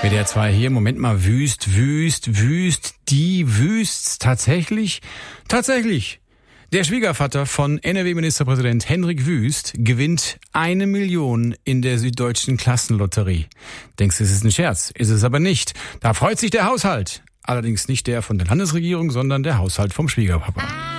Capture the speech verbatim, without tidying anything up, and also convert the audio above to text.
W D R zwei hier, Moment mal, Wüst, Wüst, Wüst, die Wüsts tatsächlich, tatsächlich. Der Schwiegervater von N R W-Ministerpräsident Hendrik Wüst gewinnt eine Million in der Süddeutschen Klassenlotterie. Denkst du, es ist ein Scherz? Ist es aber nicht. Da freut sich der Haushalt. Allerdings nicht der von der Landesregierung, sondern der Haushalt vom Schwiegerpapa.